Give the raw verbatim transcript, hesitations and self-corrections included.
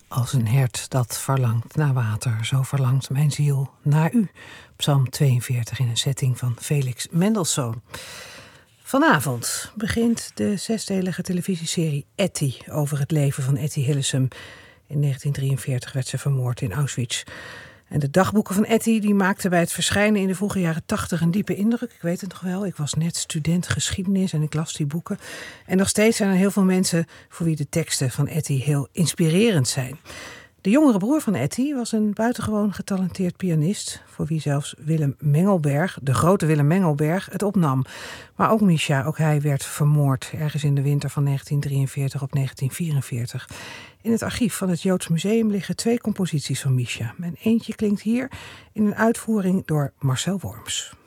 Als een hert dat verlangt naar water, zo verlangt mijn ziel naar u. Psalm tweeënveertig in een setting van Felix Mendelssohn. Vanavond begint de zesdelige televisieserie Etty over het leven van Etty Hillesum. In negentien drieënveertig werd ze vermoord in Auschwitz. En de dagboeken van Etty die maakten bij het verschijnen in de vroege jaren tachtig een diepe indruk. Ik weet het nog wel, ik was net student geschiedenis en ik las die boeken. En nog steeds zijn er heel veel mensen voor wie de teksten van Etty heel inspirerend zijn. De jongere broer van Etty was een buitengewoon getalenteerd pianist, voor wie zelfs Willem Mengelberg, de grote Willem Mengelberg, het opnam. Maar ook Misha, ook hij werd vermoord, ergens in de winter van negentien drieënveertig op negentien vierenveertig. In het archief van het Joods Museum liggen twee composities van Misha. En eentje klinkt hier in een uitvoering door Marcel Worms.